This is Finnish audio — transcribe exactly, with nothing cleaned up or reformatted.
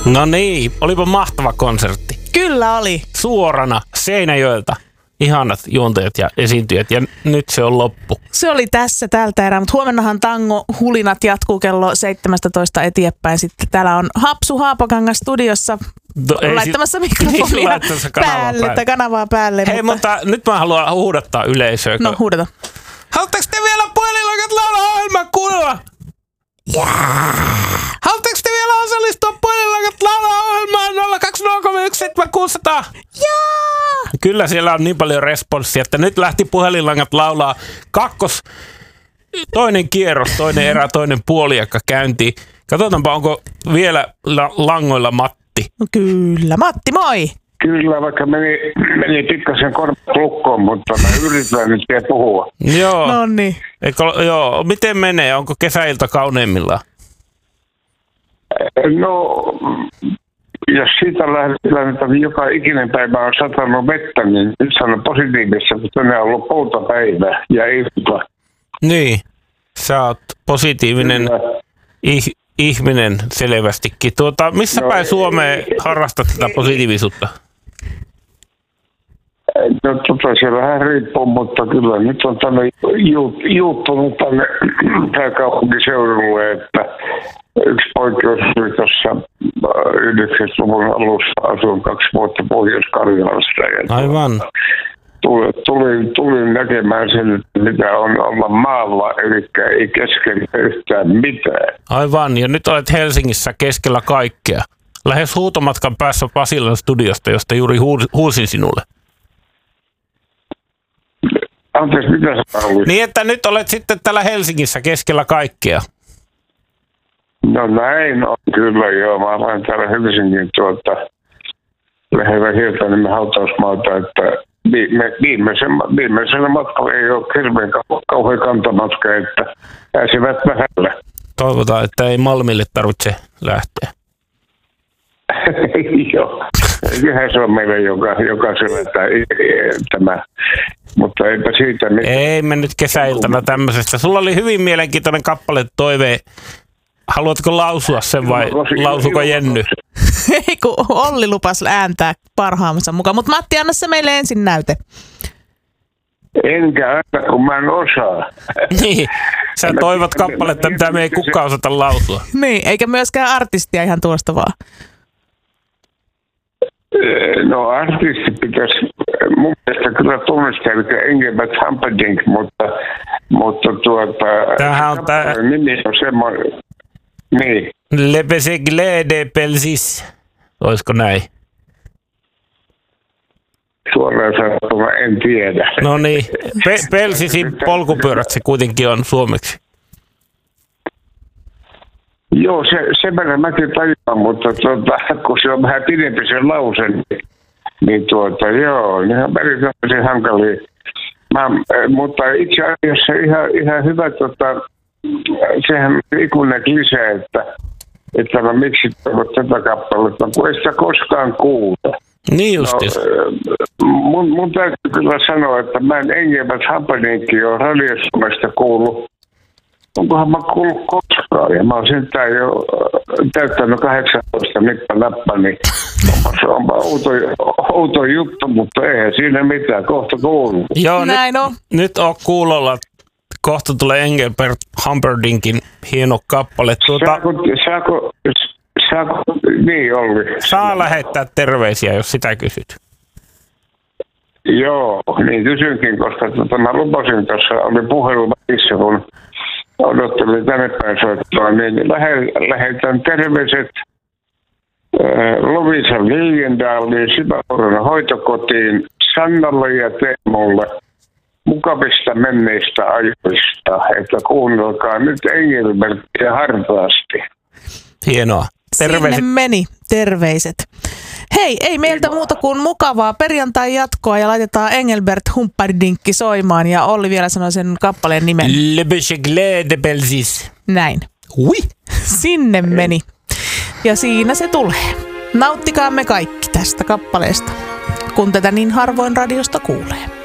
No niin, olipa mahtava konsertti. Kyllä oli. Suorana Seinäjoelta. Ihanat juontajat ja esiintyjät, ja nyt se on loppu. Se oli tässä tältä erää, mutta huomennahan tango hulinat jatkuu kello seitsemäntoista eteenpäin. Sitten täällä on Hapsu Haapakangas studiossa no, laittamassa sit... mikrofonia niin, päälle, päälle. kanavaa päälle. Hei, mutta... mutta nyt mä haluan huudattaa yleisöä. No, huudata. Haluatteko te vielä puhelinlangat laulaa ohjelmaa kuunnella? Jaa. Haluatteko te vielä osallistua puhelinlangat laulaa ohjelmaan nolla kaksi nolla kolme yksi seitsemän kuusi nolla nolla? Jaa. Kyllä siellä on niin paljon responssia, että nyt lähti puhelinlangat laulaa kakkos, toinen kierros, toinen erä, toinen puoliakka käyntiin. Katsotaanpa, onko vielä la- langoilla Matti. No kyllä. Matti, moi! Kyllä, vaikka meni, meni pikkasen korvat lukkoon, mutta mä yritän nyt vielä puhua. Joo. No niin. Eikö, joo. Miten menee? Onko kesäilta kauneimmillaan? No, jos siitä lähdetään, että joka ikinen päivä on satanut vettä, niin nyt sanon positiivissa, että ne on ollut poutapäivä ja ilta. Niin. Sä oot positiivinen ih- ihminen selvästikin. Tuota, missä no, päin Suomeen harrastat tätä positiivisuutta? No tota, se vähän riippuu, mutta kyllä nyt on tänne juut, juuttunut tänne pääkaupunkiseudulle, että yksi poikkeus oli tuossa yhdeksänkymmentäluvun alussa, asuin kaksi vuotta Pohjois-Karjalasta. Aivan. Tulin, tulin, tulin näkemään sen, että mitä on olla maalla, eli ei keskellä yhtään mitään. Aivan, ja nyt olet Helsingissä keskellä kaikkea. Lähes huutomatkan päässä Pasilan studiosta, josta juuri huusin sinulle. Anteeksi, mitä sä haluaisit? Niin, että nyt olet sitten täällä Helsingissä keskellä kaikkea. No näin on kyllä, joo. Mä olen täällä Helsingin tuota, lähellä Hietaniemen hautausmaalta, että viime, viimeisen, viimeisenä matkalla ei ole hirveän kau- kauhean kantamatka, että pääsevät vähällä. Toivotaan, että ei Malmille tarvitse lähteä. Joo, kyllähän se on meille joka, jokaisella tämä, mutta eipä siitä mitään. Ei me nyt kesäiltana tämmöisestä. Sulla oli hyvin mielenkiintoinen kappale toive. Haluatko lausua sen vai lausuko Jenny? Ei kun Olli lupasi ääntää parhaamassa mukaan, mutta Matti, anna se meille ensin näyte. Enkä aina, kun mä en osaa. Niin, sä toivot kappaletta, mitä me ei kukaan osata lausua. Niin, eikä myöskään artistia ihan tuosta vaan. No artisti pitäisi mun mielestä kyllä tunnistaa, eli Engelbert Humperdinck, mutta, mutta tuota... Tämähän on tää... Nimi on semmoinen... Niin. Le Besegle de Pelsis. Olisiko näin? Suoraan sanottuna en tiedä. No niin, Pe- Pelsisin polkupyörät se kuitenkin on suomeksi. Joo, se, sen verran mäkin tajuan, mutta tuota, kun se on vähän pidempi se lause, niin, niin tuota, joo, ihan periaatteessa hankalia. Mä, mutta itse asiassa ihan, ihan hyvä, tota, sehän on ikuinen lisää, että, että mä miksi toivot tätä kappaletta, kun ei sitä koskaan kuule. Niin justis. No, mun, mun täytyy kyllä sanoa, että mä en Engelbert Humperdinkin ole radiosuomesta kuullut. Onkohan mä kuullut koskaan, ja mä oon sentään jo täyttänyt kahdeksantoista nippa-nappa, niin se onpa outo, outo juttu, mutta eihän siinä mitään, kohta kuuluu. Joo, näin nyt, on. nyt on kuulolla. Kohta tulee Engelbert Humperdinkin hieno kappale. Tuota, saako, saako, saako, niin Olli. Saa lähettää terveisiä, jos sitä kysyt. Joo, niin kysynkin, koska tota, mä lupasin tuossa, oli puhelu välissä, kun odottelin tänne päin soittaa, niin lähe, lähetän terveiset äh, Lovisa Liljendaaliin, Syvävuoren hoitokotiin, Sannalle ja Teemulle mukavista menneistä ajoista, että kuunnelkaa nyt Engelbertia hartaasti. Hienoa. Terveiset. Sinne meni terveiset. Hei, ei meiltä muuta kuin mukavaa perjantai jatkoa ja laitetaan Engelbert Humperdinck soimaan ja Olli vielä sanoi sen kappaleen nimen. Le Bechegle de Belsis. Näin. Ui. Sinne meni. Ja siinä se tulee. Nauttikaamme kaikki tästä kappaleesta, kun tätä niin harvoin radiosta kuulee.